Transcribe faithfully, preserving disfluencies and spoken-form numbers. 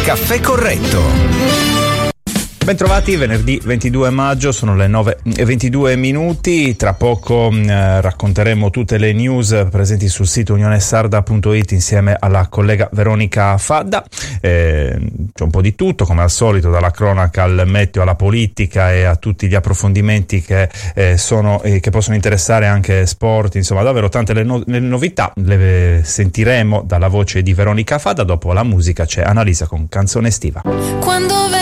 Caffè Corretto. Bentrovati, venerdì ventidue maggio, sono le nove e ventidue minuti. Tra poco eh, racconteremo tutte le news presenti sul sito unionesarda punto it insieme alla collega Veronica Fadda. Eh, c'è un po' di tutto, come al solito, dalla cronaca al meteo, alla politica e a tutti gli approfondimenti che eh, sono eh, che possono interessare anche sport, insomma davvero tante le, no- le novità le sentiremo dalla voce di Veronica Fadda. Dopo la musica c'è Annalisa con Canzone estiva. Quando